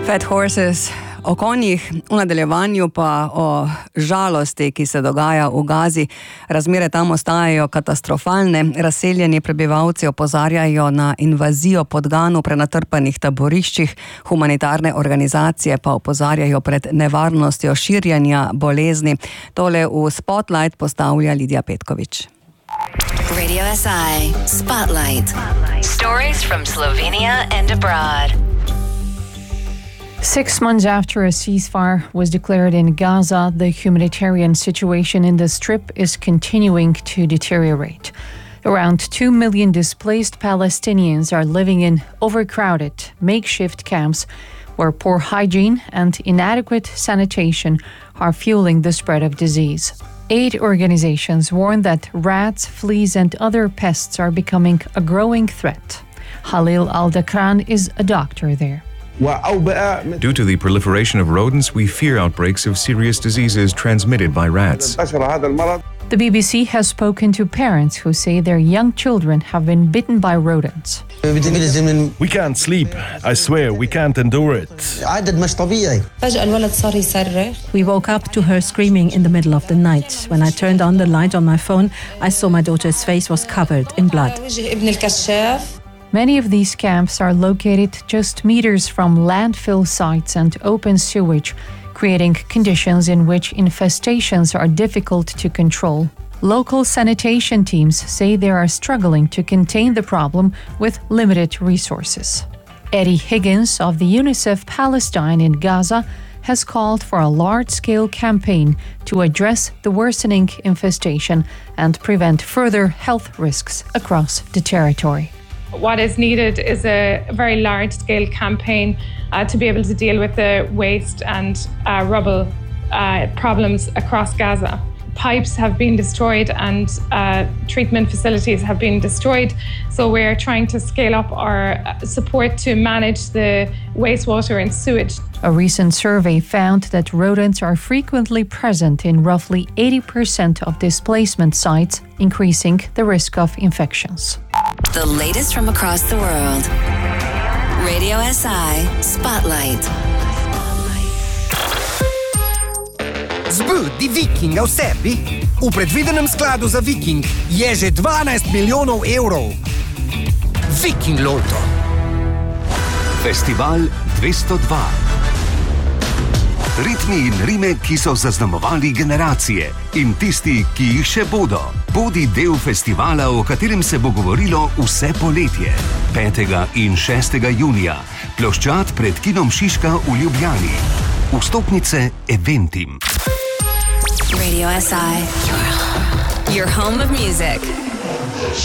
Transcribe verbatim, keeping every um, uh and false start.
Fat Horses o konjih, v nadaljevanju pa o žalosti, ki se dogaja v Gazi. Razmere tam ostajajo katastrofalne, razseljeni prebivalci opozarjajo na invazijo podgan v prenatrpanih taboriščih, humanitarne organizacije pa opozarjajo pred nevarnostjo širjenja bolezni. Tole v Spotlight postavlja Lidija Petković. Radio S I Spotlight. Stories from Slovenia and abroad. Six months after a ceasefire was declared in Gaza, the humanitarian situation in the Strip is continuing to deteriorate. Around two million displaced Palestinians are living in overcrowded, makeshift camps where poor hygiene and inadequate sanitation are fueling the spread of disease. Aid organizations warn that rats, fleas and other pests are becoming a growing threat. Halil Al-Dakran is a doctor there. Due to the proliferation of rodents, we fear outbreaks of serious diseases transmitted by rats. The B B C has spoken to parents who say their young children have been bitten by rodents. We can't sleep. I swear, we can't endure it. We woke up to her screaming in the middle of the night. When I turned on the light on my phone, I saw my daughter's face was covered in blood. Many of these camps are located just meters from landfill sites and open sewage, creating conditions in which infestations are difficult to control. Local sanitation teams say they are struggling to contain the problem with limited resources. Eddie Higgins of the UNICEF Palestine in Gaza has called for a large-scale campaign to address the worsening infestation and prevent further health risks across the territory. What is needed is a very large-scale campaign uh, to be able to deal with the waste and uh, rubble uh, problems across Gaza. Pipes have been destroyed and uh, treatment facilities have been destroyed, so we're trying to scale up our support to manage the wastewater and sewage. A recent survey found that rodents are frequently present in roughly eighty percent of displacement sites, increasing the risk of infections. The latest from across the world. Radio S I Spotlight. Zbudi Vikinga v sebi? V predvidenem skladu za Viking je že dvanajst milijonov evrov. Viking Loto. Festival dvesto dva. Ritmi in rime, ki so zaznamovali generacije in tisti, ki jih še bodo. Bodi del festivala, o katerem se bo govorilo vse poletje. petega in šestega junija. Ploščad pred kinom Šiška v Ljubljani. Vstopnice Eventim. Radio S I, your home of music.